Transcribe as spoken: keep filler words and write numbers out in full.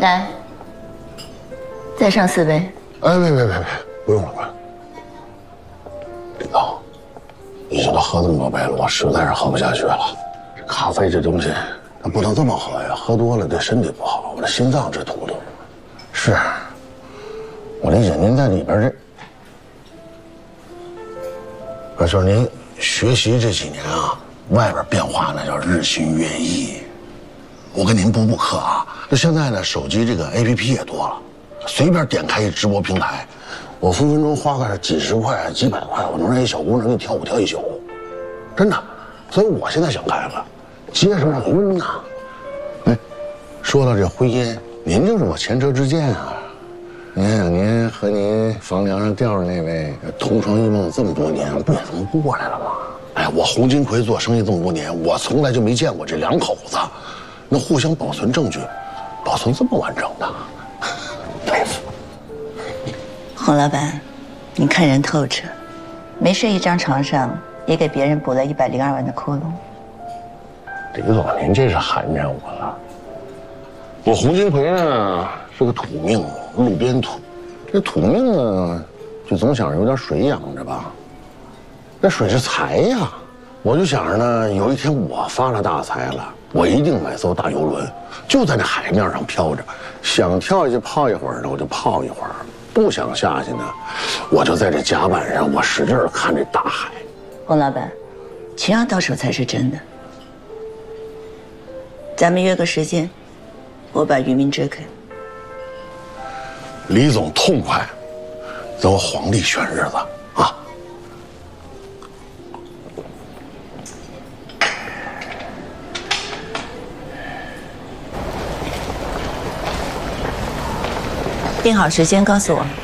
来，再上四杯。 哎，别别别别，不用了，不用了。李总，已经都喝这么多杯了，我实在是喝不下去了。这咖啡这东西，它不能这么喝呀，喝多了对身体不好，我这心脏直突突。是，我理解您在里边这，可是您学习这几年啊，外边变化那叫日新月异。我跟您补补课啊，那现在呢，手机这个 A P P 也多了，随便点开一直播平台，我分分钟花个几十块、几百块，我能让一小姑娘给你跳舞跳一宿，真的。所以我现在想开了，结什么婚呐？哎，说到这婚姻，您就是我前车之鉴啊。您看您和您房梁上吊着那位同床异梦这么多年，不也这么过来了吗？哎，我洪金奎做生意这么多年，我从来就没见过这两口子那互相保存证据，保存这么完整的，佩服。 洪老板，你看人透彻，没睡一张床上，也给别人补了一百零二万的窟窿。 李总，您这是寒碜我了。我洪金奎呢是个土命，路边土。这土命呢，就总想着有点水养着吧。那水是财呀，我就想着呢，有一天我发了大财了，我一定买艘大游轮，就在那海面上飘着，想跳下去泡一会儿呢，我就泡一会儿；不想下去呢，我就在这甲板上，我使劲儿看这大海。 洪老板，钱要到手才是真的。咱们约个时间，我把渔民支开。 李总痛快，等我皇帝选日子啊！ 定好时间告诉我。